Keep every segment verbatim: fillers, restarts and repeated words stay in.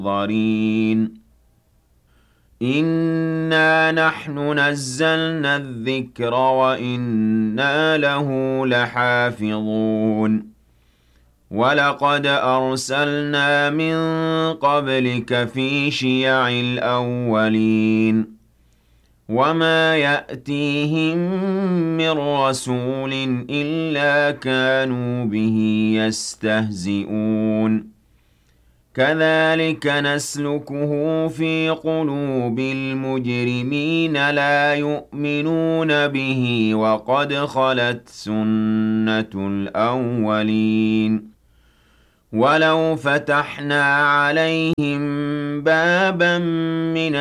مُنظَرِينَ إِنَّا نَحْنُ نَزَّلْنَا الذِّكْرَ وَإِنَّا لَهُ لَحَافِظُونَ وَلَقَدْ أَرْسَلْنَا مِن قَبْلِكَ فِي شِيَعِ الْأَوَّلِينَ وَمَا يَأْتِيهِم مِّن رَّسُولٍ إِلَّا كَانُوا بِهِ يَسْتَهْزِئُونَ كَذَٰلِكَ نَسْلُكُهُ فِي قُلُوبِ الْمُجْرِمِينَ لَا يُؤْمِنُونَ بِهِ وَقَدْ خَلَتْ سُنَّةُ الْأَوَّلِينَ وَلَوْ فَتَحْنَا عَلَيْهِم بَابًا مِّنَ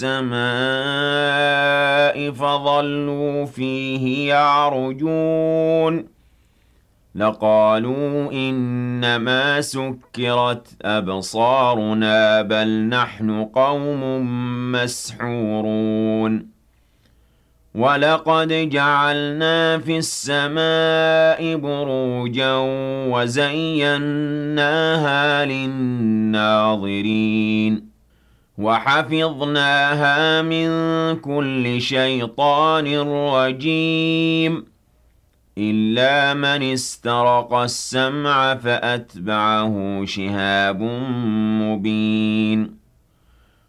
السَّمَاءِ فَظَلُّوا فِيهِ يَعْرُجُونَ لَقَالُوا إِنَّمَا سُكِّرَتْ أَبْصَارُنَا بَلْ نَحْنُ قَوْمٌ مَّسْحُورُونَ وَلَقَدْ جَعَلْنَا فِي السَّمَاءِ بُرُوجًا وَزَيَّنَّاهَا لِلنَّاظِرِينَ وَحَفِظْنَاهَا مِن كُلِّ شَيْطَانٍ رَّجِيمٍ إِلَّا مَنِ اسْتَرَقَ السَّمْعَ فَأَتْبَعَهُ شِهَابٌ مُّبِينٌ